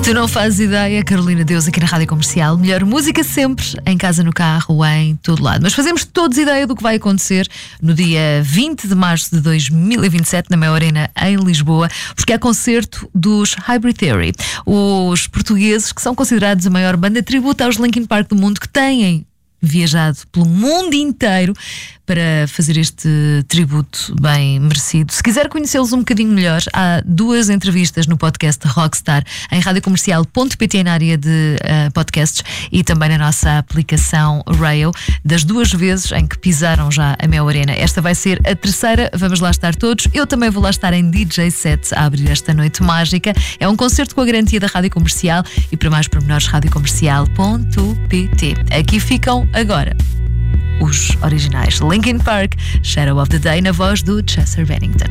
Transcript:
Tu não fazes ideia, Carolina Deus aqui na Rádio Comercial. Melhor música sempre, em casa, no carro, em todo lado. Mas fazemos todos ideia do que vai acontecer no dia 20 de março de 2027 na Mel Arena, em Lisboa, porque é concerto dos Hybrid Theory, os portugueses que são considerados a maior banda tributo aos Linkin Park do mundo, que têm viajado pelo mundo inteiro para fazer este tributo bem merecido. Se quiser conhecê-los um bocadinho melhor, há 2 entrevistas no podcast Rockstar em radiocomercial.pt, na área de podcasts, e também na nossa aplicação Rail, das 2 vezes em que pisaram já a Mel Arena. Esta vai ser a 3ª, vamos lá estar todos. Eu também vou lá estar em DJ set a abrir esta noite mágica. É um concerto com a garantia da Rádio Comercial, e para mais pormenores, radiocomercial.pt. Aqui ficam agora os originais Linkin Park, Shadow of the Day, na voz do Chester Bennington.